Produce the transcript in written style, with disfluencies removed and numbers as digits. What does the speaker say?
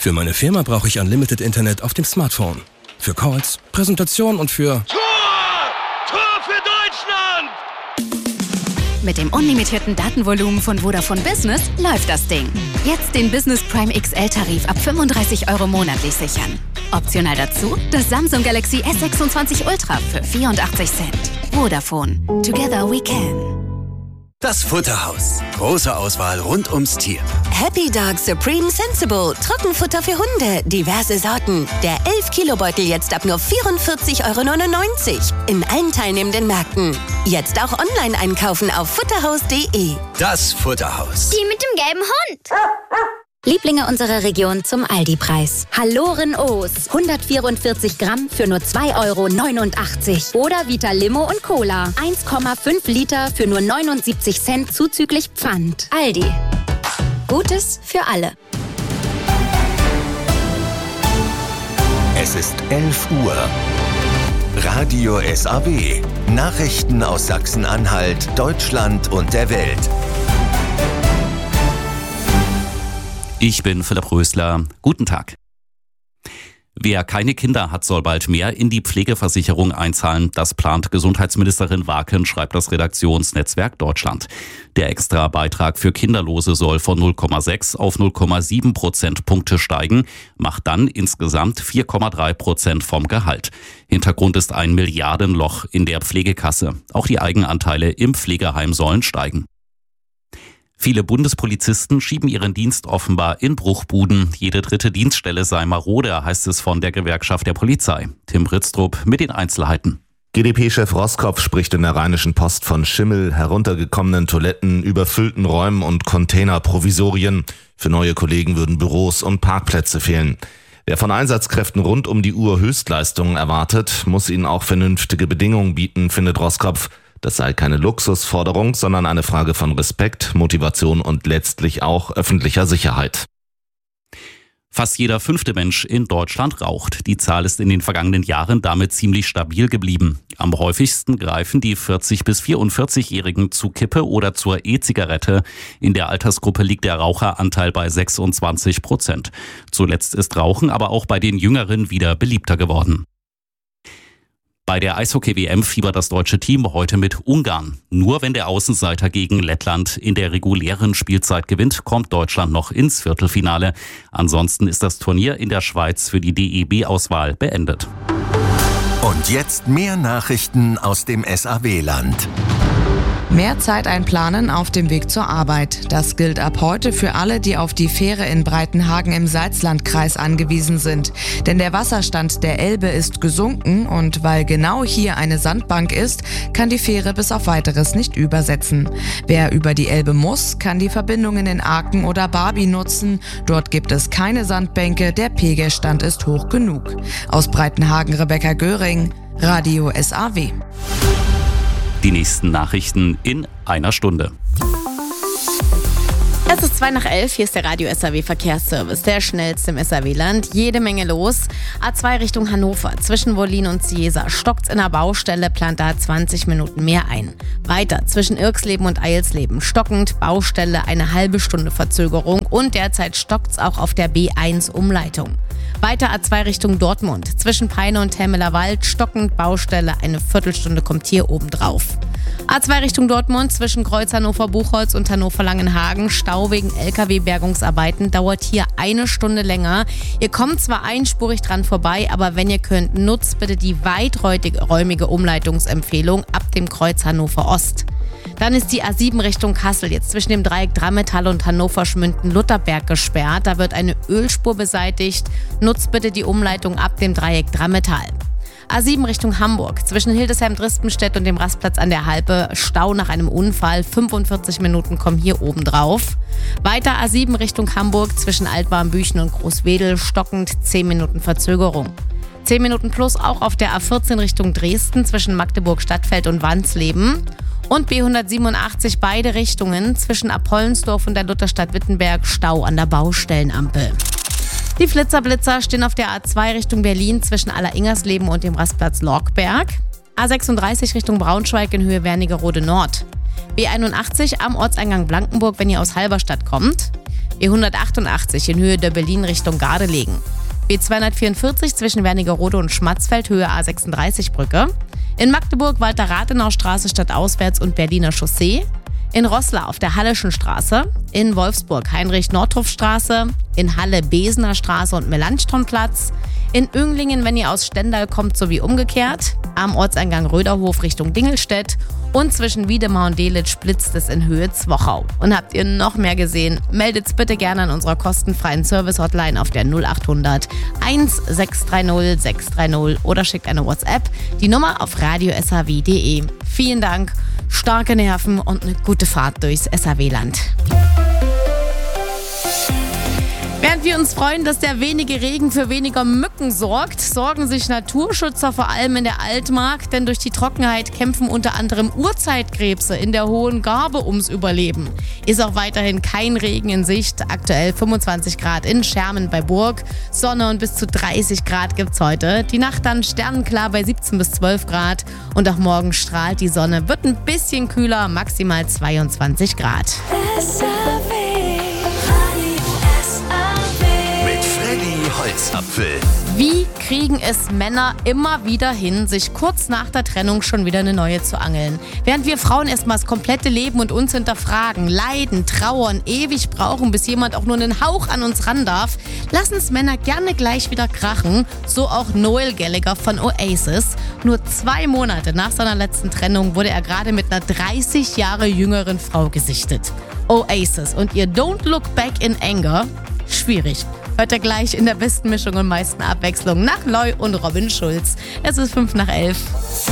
Für meine Firma brauche ich Unlimited Internet auf dem Smartphone. Für Calls, Präsentationen und für... Tor für Deutschland! Mit dem unlimitierten Datenvolumen von Vodafone Business läuft das Ding. Jetzt den Business Prime XL-Tarif ab 35 € monatlich sichern. Optional dazu das Samsung Galaxy S26 Ultra für 84 Cent. Vodafone. Together we can. Das Futterhaus. Große Auswahl rund ums Tier. Happy Dog Supreme Sensible. Trockenfutter für Hunde. Diverse Sorten. Der 11-Kilo-Beutel jetzt ab nur 44,99 € in allen teilnehmenden Märkten. Jetzt auch online einkaufen auf futterhaus.de. Das Futterhaus. Die mit dem gelben Hund. Lieblinge unserer Region zum Aldi-Preis. Halloren O's. 144 Gramm für nur 2,89 €. Oder Vita Limo und Cola. 1,5 Liter für nur 79 Cent zuzüglich Pfand. Aldi. Gutes für alle. Es ist 11 Uhr. Radio SAW. Nachrichten aus Sachsen-Anhalt, Deutschland und der Welt. Ich bin Philipp Rösler. Guten Tag. Wer keine Kinder hat, soll bald mehr in die Pflegeversicherung einzahlen. Das plant Gesundheitsministerin Waken, schreibt das Redaktionsnetzwerk Deutschland. Der Extra-Beitrag für Kinderlose soll von 0,6 auf 0,7 Prozentpunkte steigen, macht dann insgesamt 4,3% vom Gehalt. Hintergrund ist ein Milliardenloch in der Pflegekasse. Auch die Eigenanteile im Pflegeheim sollen steigen. Viele Bundespolizisten schieben ihren Dienst offenbar in Bruchbuden. Jede dritte Dienststelle sei marode, heißt es von der Gewerkschaft der Polizei. Tim Britztrup mit den Einzelheiten. GdP-Chef Roßkopf spricht in der Rheinischen Post von Schimmel, heruntergekommenen Toiletten, überfüllten Räumen und Containerprovisorien. Für neue Kollegen würden Büros und Parkplätze fehlen. Wer von Einsatzkräften rund um die Uhr Höchstleistungen erwartet, muss ihnen auch vernünftige Bedingungen bieten, findet Roßkopf. Das sei keine Luxusforderung, sondern eine Frage von Respekt, Motivation und letztlich auch öffentlicher Sicherheit. Fast jeder 5. Mensch in Deutschland raucht. Die Zahl ist in den vergangenen Jahren damit ziemlich stabil geblieben. Am häufigsten greifen die 40- bis 44-Jährigen zu Kippe oder zur E-Zigarette. In der Altersgruppe liegt der Raucheranteil bei 26%. Zuletzt ist Rauchen aber auch bei den Jüngeren wieder beliebter geworden. Bei der Eishockey-WM fiebert das deutsche Team heute mit Ungarn. Nur wenn der Außenseiter gegen Lettland in der regulären Spielzeit gewinnt, kommt Deutschland noch ins Viertelfinale. Ansonsten ist das Turnier in der Schweiz für die DEB-Auswahl beendet. Und jetzt mehr Nachrichten aus dem SAW-Land. Mehr Zeit einplanen auf dem Weg zur Arbeit. Das gilt ab heute für alle, die auf die Fähre in Breitenhagen im Salzlandkreis angewiesen sind. Denn der Wasserstand der Elbe ist gesunken und weil genau hier eine Sandbank ist, kann die Fähre bis auf Weiteres nicht übersetzen. Wer über die Elbe muss, kann die Verbindungen in Aken oder Barby nutzen. Dort gibt es keine Sandbänke, der Pegelstand ist hoch genug. Aus Breitenhagen Rebecca Göring, Radio SAW. Die nächsten Nachrichten in einer Stunde. Es ist 11:02, hier ist der Radio SAW Verkehrsservice, der schnellste im SAW-Land. Jede Menge los. A2 Richtung Hannover, zwischen Wollin und Ciesa. Stockt's in der Baustelle, plant da 20 Minuten mehr ein. Weiter, zwischen Irksleben und Eilsleben. Stockend, Baustelle, eine halbe Stunde Verzögerung. Und derzeit stockt's auch auf der B1-Umleitung. Weiter A2 Richtung Dortmund, zwischen Peine und Temmeler Wald. Stockend, Baustelle, eine Viertelstunde kommt hier oben drauf. A2 Richtung Dortmund, zwischen Kreuz Hannover-Buchholz und Hannover-Langenhagen. Stau wegen LKW-Bergungsarbeiten, dauert hier eine Stunde länger. Ihr kommt zwar einspurig dran vorbei, aber wenn ihr könnt, nutzt bitte die weiträumige Umleitungsempfehlung ab dem Kreuz Hannover Ost. Dann ist die A7 Richtung Kassel jetzt zwischen dem Dreieck Drammetal und Hannover-Schmünden-Lutherberg gesperrt. Da wird eine Ölspur beseitigt. Nutzt bitte die Umleitung ab dem Dreieck Drammetal. A7 Richtung Hamburg, zwischen Hildesheim-Dristenstedt und dem Rastplatz an der Halpe, Stau nach einem Unfall, 45 Minuten kommen hier oben drauf. Weiter A7 Richtung Hamburg, zwischen Altwarmbüchen und Großwedel, stockend 10 Minuten Verzögerung. 10 Minuten plus auch auf der A14 Richtung Dresden, zwischen Magdeburg-Stadtfeld und Wansleben. Und B187 beide Richtungen, zwischen Apollensdorf und der Lutherstadt Wittenberg, Stau an der Baustellenampel. Die Flitzer-Blitzer stehen auf der A2 Richtung Berlin zwischen Aller-Ingersleben und dem Rastplatz Lorkberg. A36 Richtung Braunschweig in Höhe Wernigerode Nord. B81 am Ortseingang Blankenburg, wenn ihr aus Halberstadt kommt. E188 in Höhe der Berlin Richtung Gardelegen. B244 zwischen Wernigerode und Schmatzfeld, Höhe A36-Brücke. In Magdeburg Walter-Rathenau-Straße stadtauswärts und Berliner Chaussee. In Roßla auf der Halleschen Straße. In Wolfsburg Heinrich-Nordhoff-Straße. In Halle Besener Straße und Melanchthonplatz. In Önglingen, wenn ihr aus Stendal kommt, sowie umgekehrt. Am Ortseingang Röderhof Richtung Dingelstedt. Und zwischen Wiedemar und Delitzsch blitzt es in Höhe Zwochau. Und habt ihr noch mehr gesehen? Meldet's bitte gerne an unserer kostenfreien Service-Hotline auf der 0800 1630 630 oder schickt eine WhatsApp. Die Nummer auf radio.saw.de. Vielen Dank, starke Nerven und eine gute Fahrt durchs SAW-Land. Während wir uns freuen, dass der wenige Regen für weniger Mücken sorgt, sorgen sich Naturschützer vor allem in der Altmark, denn durch die Trockenheit kämpfen unter anderem Urzeitkrebse in der Hohen Garbe ums Überleben. Ist auch weiterhin kein Regen in Sicht, aktuell 25 Grad in Schermen bei Burg, Sonne und bis zu 30 Grad gibt's heute. Die Nacht dann sternenklar bei 17 bis 12 Grad und auch morgen strahlt die Sonne, wird ein bisschen kühler, maximal 22 Grad. Holzapfel. Wie kriegen es Männer immer wieder hin, sich kurz nach der Trennung schon wieder eine neue zu angeln? Während wir Frauen erstmal das komplette Leben und uns hinterfragen, leiden, trauern, ewig brauchen, bis jemand auch nur einen Hauch an uns ran darf, lassen es Männer gerne gleich wieder krachen. So auch Noel Gallagher von Oasis. Nur 2 Monate nach seiner letzten Trennung wurde er gerade mit einer 30 Jahre jüngeren Frau gesichtet. Oasis und ihr Don't Look Back in Anger? Schwierig. Hört ihr gleich in der besten Mischung und meisten Abwechslung nach Loy und Robin Schulz. Es ist 5 nach 11.